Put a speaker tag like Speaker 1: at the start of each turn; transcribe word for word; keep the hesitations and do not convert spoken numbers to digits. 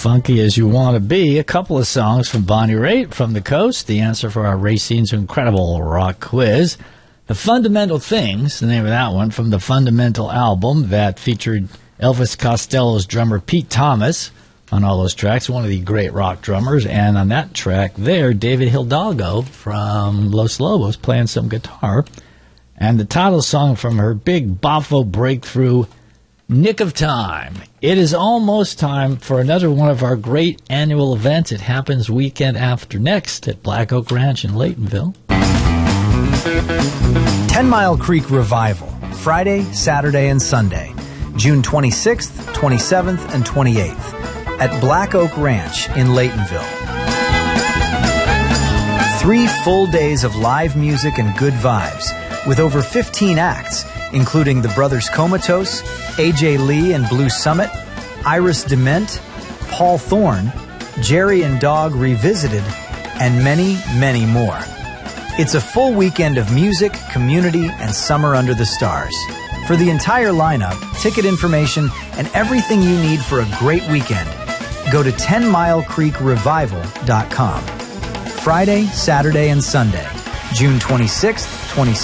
Speaker 1: funky as you want to be. A couple of songs from Bonnie Raitt, From the Coast, the answer for our Racine's Incredible Rock Quiz. The Fundamental Things, the name of that one, from the Fundamental album that featured Elvis Costello's drummer Pete Thomas on all those tracks, one of the great rock drummers. And on that track there, David Hidalgo from Los Lobos playing some guitar. And the title song from her big Boffo breakthrough, Nick of Time. It is almost time for another one of our great annual events. It happens weekend after next at Black Oak Ranch in Laytonville.
Speaker 2: Ten Mile Creek Revival, Friday, Saturday, and Sunday, June twenty-sixth, twenty-seventh, and twenty-eighth at Black Oak Ranch in Laytonville. Three full days of live music and good vibes with over fifteen acts, including the Brothers Comatose, A J Lee and Blue Summit, Iris Dement, Paul Thorne, Jerry and Dog Revisited, and many, many more. It's a full weekend of music, community, and summer under the stars. For the entire lineup, ticket information, and everything you need for a great weekend, go to ten mile creek revival dot com. Friday, Saturday, and Sunday, June twenty-sixth, twenty-seventh,